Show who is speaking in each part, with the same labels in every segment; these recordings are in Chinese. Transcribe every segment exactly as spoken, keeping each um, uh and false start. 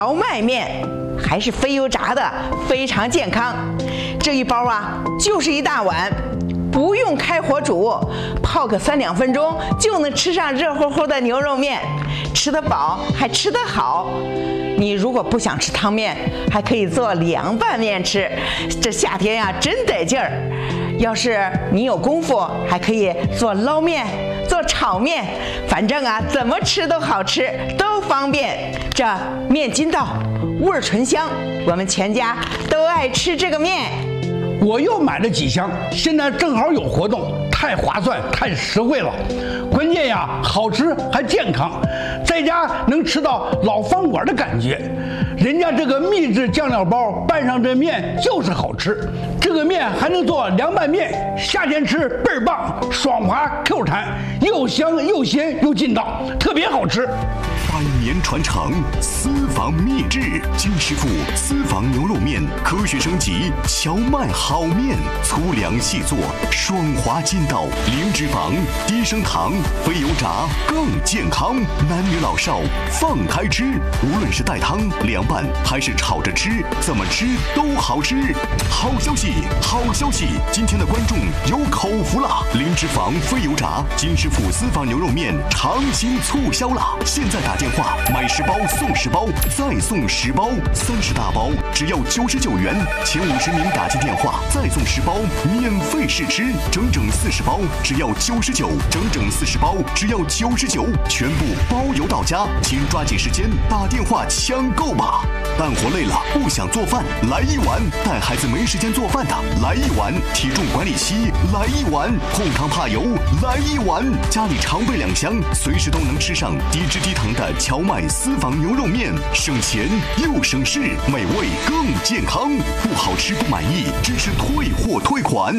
Speaker 1: 荞麦面，还是非油炸的，非常健康。这一包啊，就是一大碗，不用开火煮，泡个三两分钟就能吃上热乎乎的牛肉面，吃得饱还吃得好。你如果不想吃汤面，还可以做凉拌面吃，这夏天呀、啊、真得劲儿。要是你有功夫，还可以做捞面、做炒面，反正啊怎么吃都好吃，都方便。这面筋道，味儿醇香，我们全家都爱吃这个面。
Speaker 2: 我又买了几箱，现在正好有活动，太划算，太实惠了。关键呀，好吃还健康，在家能吃到老饭馆的感觉。人家这个秘制酱料包拌上这面就是好吃，这个面还能做凉拌面，夏天吃倍儿棒，爽滑 Q 弹，又香又鲜又劲道，特别好吃。
Speaker 3: 百年传承，私房秘制，金师傅私房牛肉面，科学升级，荞麦好面，粗粮细做，爽滑筋道，零脂肪，低升糖，非油炸，更健康。男女老少放开吃，无论是带汤、凉拌还是炒着吃，怎么吃都好吃。好消息，好消息！今天的观众有口福了，零脂肪，非油炸，金师傅私房牛肉面长新促销了，现在打电话买十包送十包，再送十包，三十大包只要九十九元，前五十名打进电话再送十包，免费试吃，整整四十包只要九十九，整整四十包只要九十九，全部包邮到家，请抓紧时间打电话抢购吧！干活累了不想做饭，来一碗；带孩子没时间做饭的，来一碗；体重管理期，来一碗；控糖怕油，来一碗；家里常备两箱，随时都能吃上低脂低糖的荞麦私房牛肉面，省钱又省事，美味更健康。不好吃不满意，支持退货退款。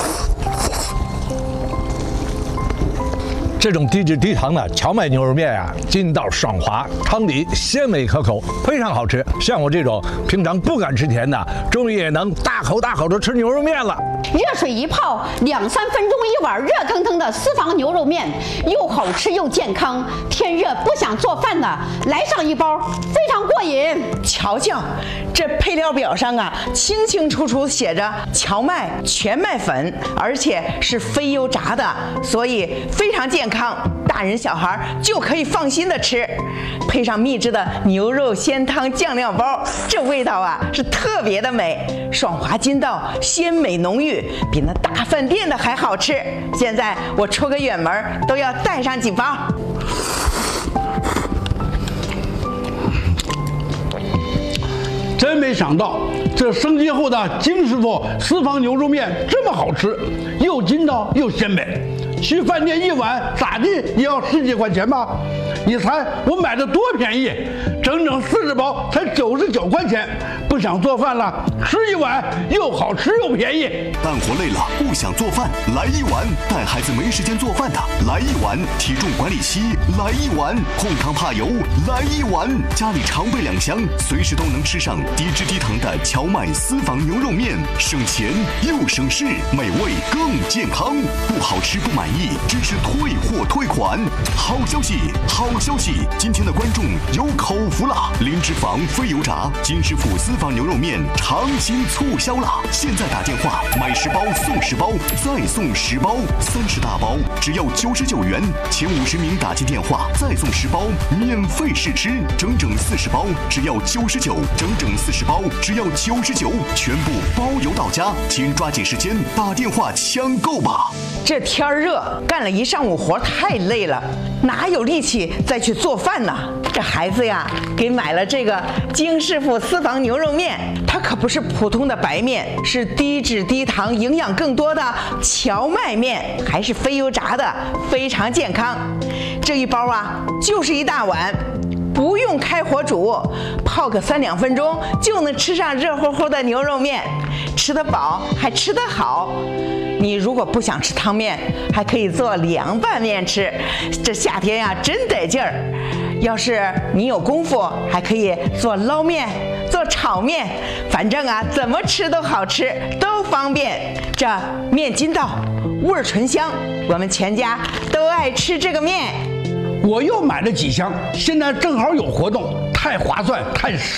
Speaker 4: 这种低脂低糖的荞麦牛肉面啊，筋道爽滑，汤底鲜美可口，非常好吃。像我这种平常不敢吃甜的，终于也能大口大口的吃牛肉面了。
Speaker 5: 热水一泡，两三分钟一碗热腾腾的私房牛肉面，又好吃又健康。天热不想做饭的，来上一包，非常过瘾。
Speaker 1: 瞧瞧，这配料表上啊，清清楚楚写着荞麦全麦粉，而且是非油炸的，所以非常健康，大人小孩就可以放心的吃。配上秘制的牛肉鲜汤酱料包，这味道啊是特别的美，爽滑筋道，鲜美浓郁，比那大饭店的还好吃。现在我出个远门都要带上几包。
Speaker 2: 真没想到，这升级后的金师傅私房牛肉面这么好吃，又筋道又鲜美。去饭店一碗咋地也要十几块钱吧？你猜我买的多便宜，整整四十包才九十九块钱。不想做饭了，吃一碗又好吃又便宜。
Speaker 3: 干活累了不想做饭，来一碗；带孩子没时间做饭的，来一碗；体重管理期，来一碗；控糖怕油，来一碗；家里常备两箱，随时都能吃上低脂低糖的荞麦私房牛肉面，省钱又省事，美味更健康。不好吃不满意，支持退货退款。好消息，好消息！今天的观众有口福了，零脂肪非油炸，金师傅私房牛肉面长新促销了，现在打电话买十包送十包，再送十包，三十大包只要九十九元，前五十名打进电话再送十包，免费试吃，整整四十包只要九十九，整整四十包只要九十九，全部包邮到家，请抓紧时间打电话抢购吧。
Speaker 1: 这天热，干了一上午活太累了，哪有力气再去做饭呢？这孩子呀，给买了这个金师傅私房牛肉面，它可不是普通的白面，是低脂低糖、营养更多的荞麦面，还是非油炸的，非常健康。这一包啊，就是一大碗，不用开火煮，泡个三两分钟就能吃上热乎乎的牛肉面，吃得饱还吃得好。你如果不想吃汤面，还可以做凉拌面吃，这夏天呀、啊、真得劲儿。要是你有功夫，还可以做捞面、做炒面，反正啊怎么吃都好吃，都方便。这面筋道，味儿醇香，我们全家都爱吃这个面。
Speaker 2: 我又买了几箱，现在正好有活动， 太划算，太实。